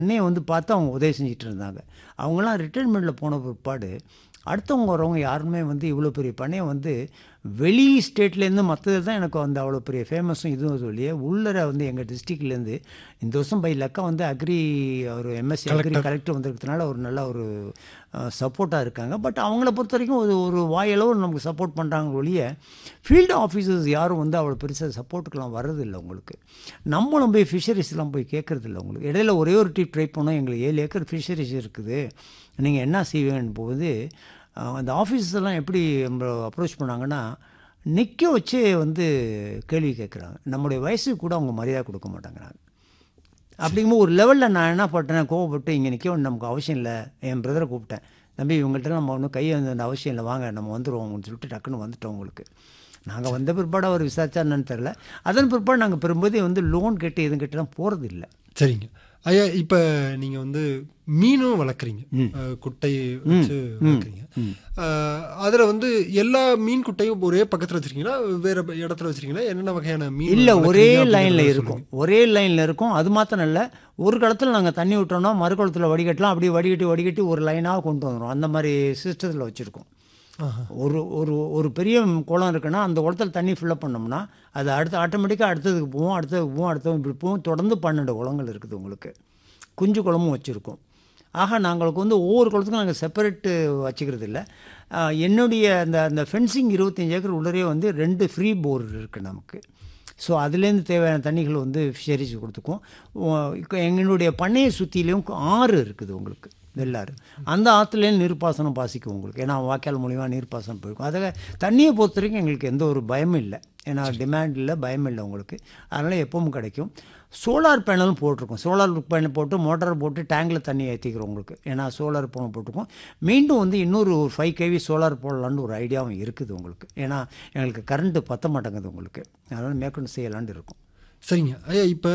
அன்னையை வந்து பார்த்து அவங்க உதவி செஞ்சுட்டு இருந்தாங்க. அவங்களாம் ரிட்டைர்மெண்ட்டில் போன பிற்பாடு அடுத்தவங்க வரவங்க யாருமே வந்து இவ்வளோ பெரிய பண்ணையை வந்து வெளி ஸ்டேட்லேருந்து மற்றது தான் எனக்கு வந்து அவ்வளோ பெரிய ஃபேமஸும் இதுவும் சொல்லியே உள்ளர வந்து எங்கள் டிஸ்ட்ரிக்ட்லேருந்து இந்த வருஷம் பை லக்கா வந்து அக்ரி ஒரு எம்எஸ்சி அக்ரி கலெக்டர் வந்திருக்கிறதுனால ஒரு நல்ல ஒரு சப்போர்ட்டாக இருக்காங்க. பட் அவங்கள பொறுத்த வரைக்கும் ஒரு ஒரு வாயளவு நமக்கு சப்போர்ட் பண்ணுறாங்க ஒழிய ஃபீல்டு ஆஃபீஸர்ஸ் யாரும் வந்து அவ்வளோ பெருசாக சப்போர்ட்டுக்கெலாம் வர்றதில்லை உங்களுக்கு. நம்மளும் போய் ஃபிஷரிஸ்லாம் போய் கேட்குறதில்ல உங்களுக்கு. இடையில ஒரே ஒரு டீப் ட்ரை பண்ணோம், எங்களுக்கு 7 ஏக்கர் ஃபிஷரிஸ் இருக்குது, நீங்கள் என்ன செய்வேன்னு போகுது அந்த ஆஃபீஸர்ஸ் எல்லாம் எப்படி அப்ரோச் பண்ணாங்கன்னா நிற்க வச்சே வந்து கேள்வி கேட்குறாங்க. நம்முடைய வயசுக்கு கூட அவங்க மரியாதை கொடுக்க மாட்டேங்கிறாங்க. அப்படிங்கும்போது ஒரு லெவலில் நான் என்ன பண்ணேன், கோவப்பட்டு இங்கே நிற்க நமக்கு அவசியம் இல்லை, என் பிரதரை கூப்பிட்டேன், தம்பி இவங்கள்ட்ட நம்ம ஒன்றும் கையை வந்து அவசியம் இல்லை, வாங்க நம்ம வந்துடுவோம்னு சொல்லிட்டு டக்குன்னு வந்துட்டோம். உங்களுக்கு நாங்கள் வந்த பிற்பாடு அவர் விசாரிச்சா என்னன்னு தெரில. அதன் பிற்பாடு நாங்கள் பெரும்போது வந்து லோன் கேட்டு எதுவும் கேட்டுலாம் போகிறது இல்லை. சரிங்க ஐயா, இப்போ நீங்கள் வந்து மீனும் வளர்க்குறீங்க, குட்டை வச்சு வளர்க்குறீங்க. அதில் வந்து எல்லா மீன் குட்டையும் ஒரே பக்கத்தில் வச்சுருக்கீங்களா, வேறு இடத்துல வச்சுருக்கீங்களா, என்னென்ன வகையான மீன்? இல்லை, ஒரே லைனில் இருக்கும், ஒரே லைனில் இருக்கும். அது மாத்திரம் இல்லை, ஒரு காலத்தில் நாங்கள் தண்ணி விட்டோம்னா மறு குளத்தில் வடிகட்டலாம், அப்படியே வடிகட்டி ஒரு லைனாக கொண்டு வந்துடும். அந்த மாதிரி சிஸ்டத்தில் வச்சுருக்கோம். ஒரு ஒரு ஒரு பெரிய குளம் இருக்குன்னா அந்த குளத்தில் தண்ணி ஃபில்லப் பண்ணோம்னா அது ஆட்டோமேட்டிக்காக அடுத்ததுக்கு போவோம், அடுத்தது இப்படி போவோம். தொடர்ந்து 12 குளங்கள் இருக்குது உங்களுக்கு. குஞ்சு குளமும் வச்சுருக்கோம். ஆக நாங்களுக்கு வந்து ஒவ்வொரு குளத்துக்கும் நாங்கள் செப்பரேட்டு வச்சுக்கிறது இல்லை. என்னுடைய அந்த ஃபென்சிங் 25 ஏக்கர் உள்ளரே வந்து 2 ஃப்ரீ போர் இருக்குது நமக்கு. ஸோ அதுலேருந்து தேவையான தண்ணிகள் வந்து ஃபிஷரிஸ் கொடுத்துக்கும். எங்களுடைய பண்ணையை சுற்றிலையும் 6 இருக்குது உங்களுக்கு, வெள்ளாறு. அந்த ஆற்றுலேயும் நீர்ப்பாசனம் பாசிக்கும் உங்களுக்கு. ஏன்னா வாய்க்கால் மூலிமா நீர்ப்பாசனம் போயிருக்கும். அதை தண்ணியை பொறுத்த வரைக்கும் எங்களுக்கு எந்த ஒரு பயமும் இல்லை. ஏன்னா டிமாண்ட் இல்லை, பயம் இல்லை உங்களுக்கு. அதனால் எப்பவும் கிடைக்கும். சோலார் பேனலும் போட்டிருக்கோம். சோலார் பேனல் போட்டு மோட்டார் போட்டு டேங்கில் தண்ணி ஏற்றிக்கிறோம் உங்களுக்கு. ஏன்னா சோலார் பேனல் போட்டிருக்கோம். மீண்டும் வந்து இன்னொரு 5 kV சோலார் போடலான்னு ஒரு ஐடியாவும் இருக்குது உங்களுக்கு. ஏன்னா எங்களுக்கு கரண்ட்டு பற்ற மாட்டேங்குது உங்களுக்கு. அதனால் மேற்கொண்டு செய்யலான்னு இருக்கும். சரிங்க ஐயா, இப்போ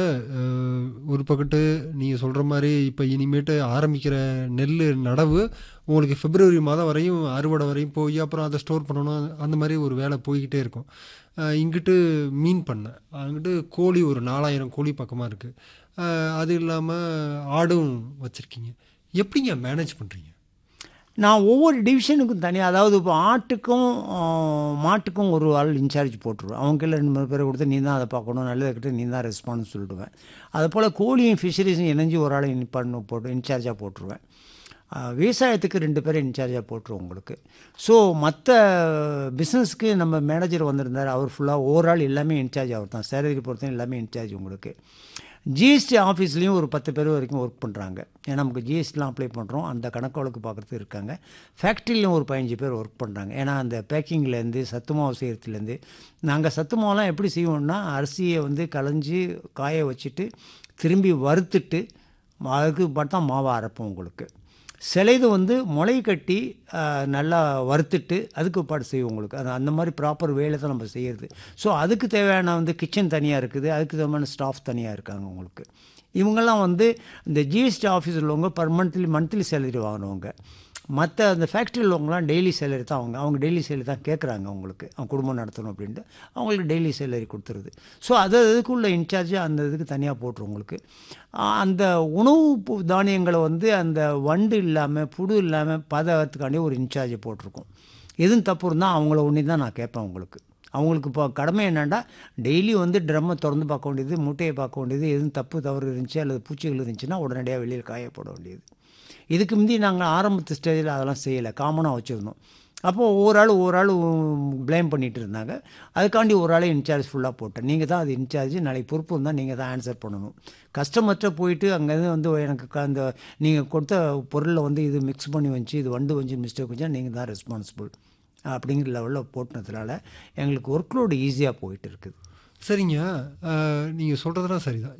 ஒரு பக்கத்து நீங்கள் சொல்கிற மாதிரி இப்போ இனிமேட்டு ஆரம்பிக்கிற நெல் நடவு உங்களுக்கு பிப்ரவரி மாதம் வரையும் அறுவடை வரையும் போய் அப்புறம் அதை ஸ்டோர் பண்ணணும், அந்த மாதிரி ஒரு வேலை போய்கிட்டே இருக்கும். இங்கிட்டு மீன் பண்ணை, அங்கிட்டு கோழி ஒரு 4000 கோழி பக்கமாக இருக்குது. அது இல்லாமல் ஆடும் வச்சுருக்கீங்க. எப்படிங்க மேனேஜ் பண்ணுறீங்க? நான் ஒவ்வொரு டிவிஷனுக்கும் தனியாக, அதாவது இப்போ ஆட்டுக்கும் மாட்டுக்கும் ஒரு ஆள் இன்சார்ஜ் போட்டுருவேன். அவங்க கீழே 2-3 பேரை கொடுத்து நீ தான் அதை பார்க்கணும், நல்லதை கிட்ட நீ தான் ரெஸ்பான்ஸ் சொல்லிடுவேன். அதுபோல் கோழியும் ஃபிஷரிஸும் இணைஞ்சு ஒரு ஆளை போட்டு இன்சார்ஜாக போட்டுருவேன். விவசாயத்துக்கு 2 பேரை இன்சார்ஜாக போட்டுருவோம் உங்களுக்கு. ஸோ மற்ற பிஸ்னஸ்க்கு நம்ம மேனேஜர் வந்திருந்தார், அவர் ஃபுல்லாக ஓவரால் எல்லாமே இன்சார்ஜ் அவர் தான். சேலரி பொறுத்த எல்லாமே இன்சார்ஜ் உங்களுக்கு. ஜிஎஸ்டி ஆஃபீஸ்லேயும் ஒரு 10 பேர் வரைக்கும் ஒர்க் பண்ணுறாங்க. ஏன்னா நமக்கு ஜிஎஸ்டிலாம் அப்ளை பண்ணுறோம், அந்த கணக்கு வழக்கு பார்க்குறதுக்கு இருக்காங்க. ஃபேக்ட்ரிலையும் ஒரு 15 பேர் ஒர்க் பண்ணுறாங்க. ஏன்னா அந்த பேக்கிங்லேருந்து சத்து மாவு செய்கிறதுலேருந்து. நாங்கள் சத்து மாவுலாம் எப்படி செய்வோம்னா அரிசியை வந்து களைஞ்சி காய வச்சுட்டு திரும்பி வறுத்துட்டு அதுக்கு பார்த்தா மாவை அரைப்போம் உங்களுக்கு. சிலைது வந்து முளை கட்டி நல்லா வறுத்துட்டு அதுக்கு பாட்டு செய்வோம் உங்களுக்கு. அது அந்த மாதிரி ப்ராப்பர் வேலை தான் நம்ம செய்கிறது. ஸோ அதுக்கு தேவையான வந்து கிச்சன் தனியாக இருக்குது, அதுக்கு தேவையான ஸ்டாஃப் தனியாக இருக்காங்க உங்களுக்கு. இவங்கெல்லாம் வந்து இந்த ஜிஎஸ்டி ஆஃபீஸில் உள்ளவங்க மந்த்லி சேலரி வாங்கினவங்க. மற்ற அந்த ஃபேக்ட்ரியில் உள்ளவங்களாம் டெய்லி சேலரி தான் அவங்க டெய்லி சேலரி தான் கேட்குறாங்க உங்களுக்கு. அவங்க குடும்பம் நடத்தணும் அப்படின்ட்டு அவங்களுக்கு டெய்லி சேலரி கொடுத்துருது. ஸோ அதுக்குள்ள இன்சார்ஜ் அந்த இதுக்கு தனியாக போட்டுரும் உங்களுக்கு. அந்த உணவு தானியங்களை வந்து அந்த வண்டு இல்லாமல் புழு இல்லாமல் பாதுகாத்துக்காண்டி ஒரு இன்சார்ஜை போட்டிருக்கோம். எதுவும் தப்பு இருந்தால் அவங்கள ஒன்றி தான் நான் கேட்பேன் உங்களுக்கு. அவங்களுக்கு இப்போ கடமை என்னென்னா டெய்லி வந்து ட்ரம்மை திறந்து பார்க்க வேண்டியது, மூட்டையை பார்க்க வேண்டியது, எதுவும் தவறு இருந்துச்சு அல்லது பூச்சிகள் இருந்துச்சுன்னா உடனடியாக வெளியில் காயப்பட வேண்டியது. இதுக்கு முந்தி நாங்கள் ஆரம்பத்து ஸ்டேஜில் அதெல்லாம் செய்யலை, காமனாக வச்சுருந்தோம். அப்போது ஒவ்வொரு ஆள் ப்ளேம் பண்ணிகிட்டு இருந்தாங்க. அதுக்காண்டி ஒரு ஆளே இன்சார்ஜ் ஃபுல்லாக போட்டேன். நீங்கள் தான் அது இன்சார்ஜ், நாளைக்கு பொறுப்பு இருந்தால் நீங்கள் தான் ஆன்சர் பண்ணணும். கஸ்டமர்கிட்ட போயிட்டு அங்கேருந்து வந்து எனக்கு அந்த நீங்கள் கொடுத்த பொருளில் வந்து இது மிக்ஸ் பண்ணி வந்துச்சு, இது வண்டு வந்து மிஸ்டேக் வச்சா நீங்கள் தான் ரெஸ்பான்சிபிள் அப்படிங்கிற லெவலில் போட்டுனதுனால எங்களுக்கு ஒர்க் லோடு ஈஸியாக போயிட்டு இருக்குது. சரிங்க, நீங்கள் சொல்கிறதுலாம் சரிதான்.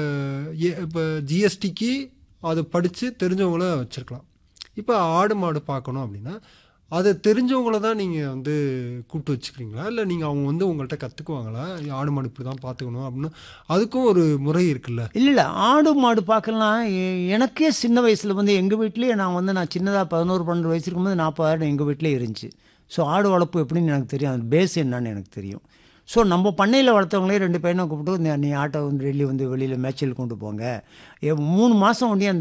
இப்போ ஜிஎஸ்டிக்கு அதை படித்து தெரிஞ்சவங்கள வச்சுருக்கலாம். இப்போ ஆடு மாடு பார்க்கணும் அப்படின்னா அதை தெரிஞ்சவங்கள தான் நீங்கள் வந்து கூப்பிட்டு வச்சுக்கிறீங்களா, இல்லை நீங்கள் அவங்க வந்து உங்கள்கிட்ட கற்றுக்குவாங்களா, ஆடு மாடு இப்படி தான் பார்த்துக்கணும் அப்படின்னு? அதுக்கும் ஒரு முறை இருக்குல்ல? இல்லை, ஆடு மாடு பார்க்கலாம். எனக்கே சின்ன வயசில் வந்து எங்கள் வீட்லேயே நான் சின்னதாக 11-12 வயசு இருக்கும்போது 40 ஆடு எங்கள் வீட்டிலே இருந்துச்சு. ஸோ ஆடு வளர்ப்பு எப்படின்னு எனக்கு தெரியும், அது பேஸ் என்னன்னு எனக்கு தெரியும். ஸோ நம்ம பண்ணையில் வளர்த்தவங்களே 2 பையனை கூப்பிட்டு நீ ஆட்டை வந்து டெய்லி வந்து வெளியில் மேய்ச்சல் கொண்டு போங்க, 3 மாதம் ஒண்டி அந்த